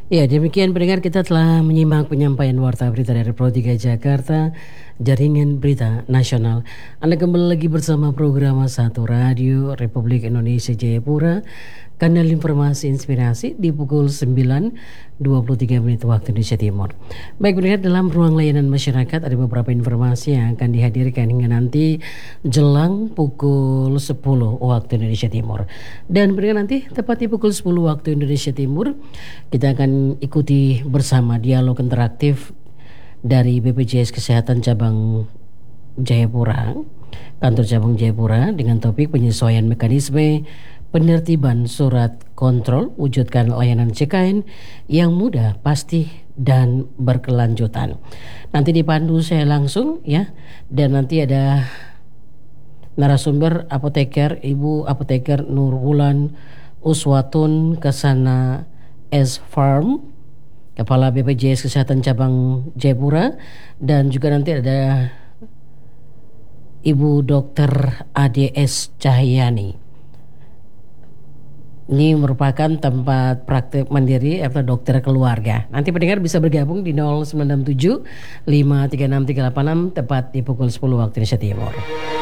Ya, demikian pendengar, kita telah menyimak penyampaian warta berita dari Pro 3 Jakarta, Jaringan Berita Nasional. Anda kembali lagi bersama program Satu Radio Republik Indonesia Jayapura, kanal informasi inspirasi di pukul 9.23 waktu Indonesia Timur. Baik pendengar, dalam ruang layanan masyarakat ada beberapa informasi yang akan dihadirkan hingga nanti jelang pukul 10 waktu Indonesia Timur. Dan pendengar, nanti tepat di pukul 10 waktu Indonesia Timur kita akan ikuti bersama dialog interaktif dari BPJS Kesehatan Cabang Jayapura, kantor cabang Jayapura, dengan topik penyesuaian mekanisme penertiban surat kontrol, wujudkan layanan CKN yang mudah, pasti, dan berkelanjutan. Nanti dipandu saya langsung ya, dan nanti ada narasumber apoteker, Ibu Apoteker Nurwulan Uswatun Kesana S Farm, Kepala BPJS Kesehatan Cabang Jayapura, dan juga nanti ada Ibu Dr. ADS Cahyani. Ini merupakan tempat praktik mandiri atau dokter keluarga. Nanti pendengar bisa bergabung di 0967 536 386 tepat di pukul 10 waktu Indonesia Timur.